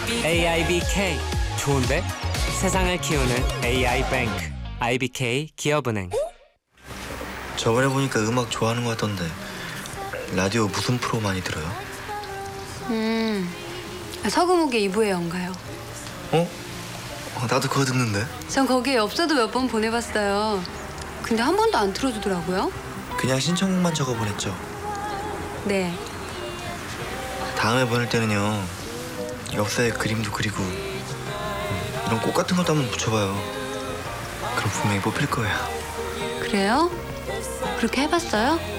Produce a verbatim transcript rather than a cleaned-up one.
에이아이비케이 좋은데? 세상을 키우는 에이아이뱅크 아이비케이 기업은행. 저번에 보니까 음악 좋아하는 것 같던데 라디오 무슨 프로 많이 들어요? 음, 서금욱의 이부의 연가요. 어? 어, 나도 그거 듣는데. 전 거기에 엽서도 몇 번 보내봤어요. 근데 한 번도 안 틀어주더라고요. 그냥 신청곡만 적어보냈죠. 네. 다음에 보낼 때는요 엽서에 그림도 그리고 음, 이런 꽃 같은 것도 한번 붙여봐요. 그럼 분명히 뽑힐 거예요. 그래요? 그렇게 해봤어요?